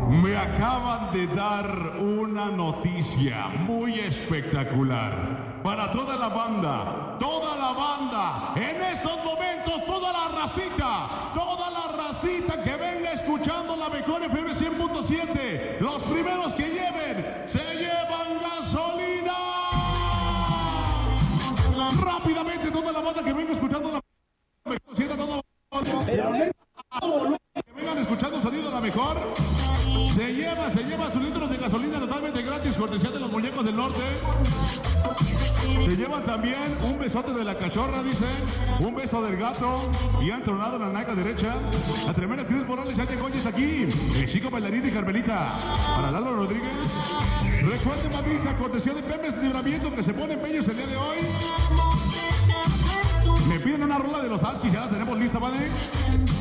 Me acaban de dar una noticia muy espectacular para toda la banda, en estos momentos toda la racita que venga escuchando la mejor FM 100.7, los primeros que lleven, se llevan gasolina. Rápidamente toda la banda que venga escuchando la mejor, sienta todo, que vengan escuchando sonido la mejor. Se lleva sus litros de gasolina totalmente gratis, cortesía de los muñecos del norte. Se llevan también un besote de la cachorra, dicen, un beso del gato, y han tronado la nalga derecha. La tremenda actriz Morales ya llegó y está aquí. El chico bailarín y Carmelita. Para Lalo Rodríguez. Recuerden, mamita, cortesía de Pemes Libramiento, que se ponen bellos el día de hoy. Me piden una rola de los Askis, ya la tenemos lista, ¿vale?